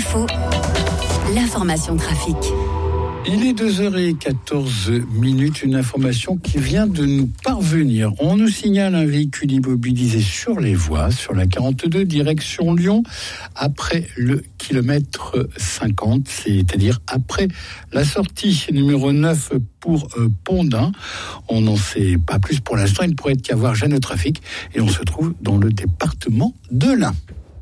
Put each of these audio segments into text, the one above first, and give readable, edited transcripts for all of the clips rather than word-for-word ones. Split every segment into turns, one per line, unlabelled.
Info, l'information trafic.
Il est 2h14, une information qui vient de nous parvenir. On nous signale un véhicule immobilisé sur les voies, sur la 42, direction Lyon, après le kilomètre 50, c'est-à-dire après la sortie numéro 9 pour Pont-d'Ain. On n'en sait pas plus pour l'instant, il pourrait y avoir gêne au trafic et on se trouve dans le département de l'Ain.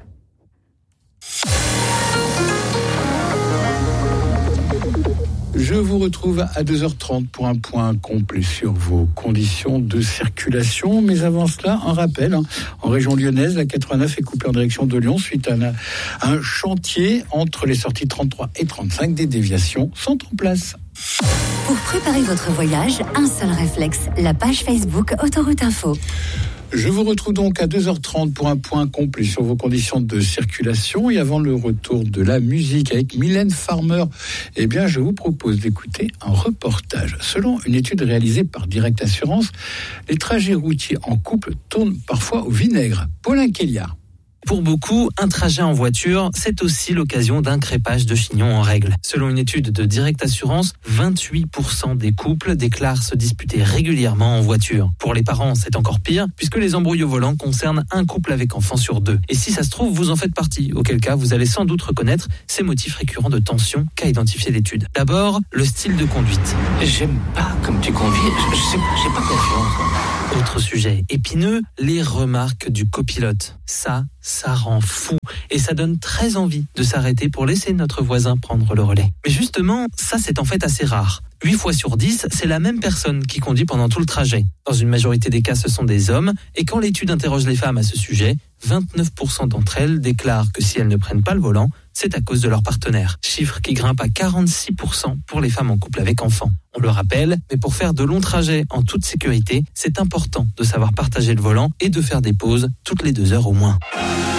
Je vous retrouve à 2h30 pour un point complet sur vos conditions de circulation. Mais avant cela, un rappel, en région lyonnaise, la 89 est coupée en direction de Lyon suite à un chantier entre les sorties 33 et 35. Des déviations sont en place.
Pour préparer votre voyage, un seul réflexe, la page Facebook Autoroute Info.
Je vous retrouve donc à 2h30 pour un point complet sur vos conditions de circulation. Et avant le retour de la musique avec Mylène Farmer, je vous propose d'écouter un reportage. Selon une étude réalisée par Direct Assurance, les trajets routiers en couple tournent parfois au vinaigre. Paulin Kéliard.
Pour beaucoup, un trajet en voiture, c'est aussi l'occasion d'un crépage de chignon en règle. Selon une étude de Direct Assurance, 28% des couples déclarent se disputer régulièrement en voiture. Pour les parents, c'est encore pire, puisque les embrouilles au volant concernent un couple avec enfant sur 2. Et si ça se trouve, vous en faites partie, auquel cas vous allez sans doute reconnaître ces motifs récurrents de tension qu'a identifié l'étude. D'abord, le style de conduite.
J'aime pas comme tu conduis, j'ai pas confiance.
Autre sujet épineux, les remarques du copilote. Ça rend fou et ça donne très envie de s'arrêter pour laisser notre voisin prendre le relais. Mais justement, ça c'est en fait assez rare. 8 fois sur 10, c'est la même personne qui conduit pendant tout le trajet. Dans une majorité des cas, ce sont des hommes. Et quand l'étude interroge les femmes à ce sujet, 29% d'entre elles déclarent que si elles ne prennent pas le volant, c'est à cause de leur partenaire. Chiffre qui grimpe à 46% pour les femmes en couple avec enfants. On le rappelle, mais pour faire de longs trajets en toute sécurité, c'est important de savoir partager le volant et de faire des pauses toutes les 2 heures au moins.